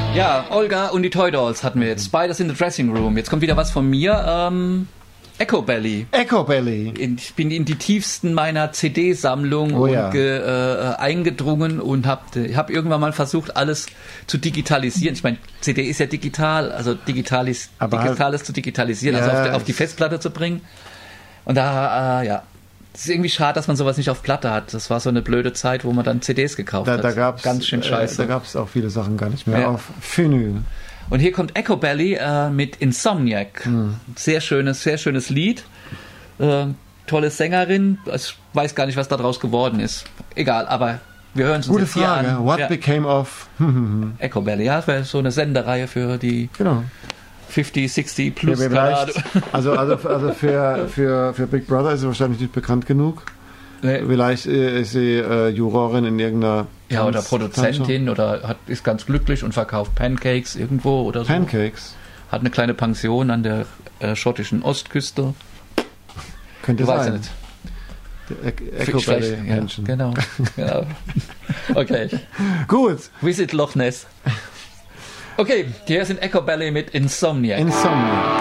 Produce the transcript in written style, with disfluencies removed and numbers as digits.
Ja, Olga und die Toy Dolls hatten wir jetzt. Spiders in the Dressing Room. Jetzt kommt wieder was von mir. Echobelly. Echobelly. Ich bin in die tiefsten meiner CD-Sammlung eingedrungen und hab irgendwann mal versucht, alles zu digitalisieren. Ich meine, CD ist ja digital, also Digitales zu digitalisieren, also auf die Festplatte zu bringen. Und da, es ist irgendwie schade, dass man sowas nicht auf Platte hat. Das war so eine blöde Zeit, wo man dann CDs gekauft hat. Da gab's, ganz schön scheiße. Da gab es auch viele Sachen gar nicht mehr auf Vinyl. Und hier kommt Echobelly mit Insomniac. Sehr schönes Lied. Tolle Sängerin. Ich weiß gar nicht, was da draus geworden ist. Egal, aber wir hören es uns jetzt hier an. Gute Frage. What became of Echobelly? Ja, das wäre so eine Sendereihe für die 50, 60 plus. Also für Big Brother ist sie wahrscheinlich nicht bekannt genug. Nee. Vielleicht ist sie Jurorin in irgendeiner oder Produzentin oder ist ganz glücklich und verkauft Pancakes irgendwo oder so. Pancakes? Hat eine kleine Pension an der schottischen Ostküste. Könnte sein. Weiß ja nicht. Echobelly-Menschen. Genau. Okay. Gut. Visit Loch Ness. Okay, hier sind Echobelly mit Insomniac. Insomniac.